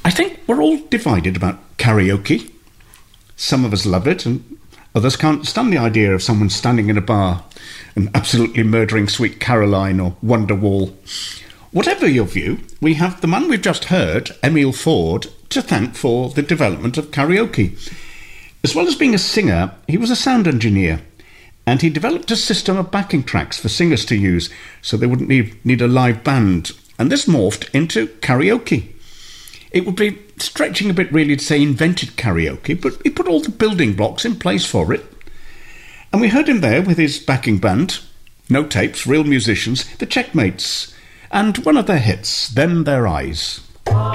I think we're all divided about karaoke. Some of us love it and others can't stand the idea of someone standing in a bar and absolutely murdering Sweet Caroline or Wonderwall. Whatever your view, we have the man we've just heard, Emile Ford, to thank for the development of karaoke. As well as being a singer, he was a sound engineer, and he developed a system of backing tracks for singers to use so they wouldn't need a live band, and this morphed into karaoke. It would be stretching a bit really to say invented karaoke, but he put all the building blocks in place for it. And we heard him there with his backing band, no tapes, real musicians, the Checkmates, and one of their hits, Them Their Eyes.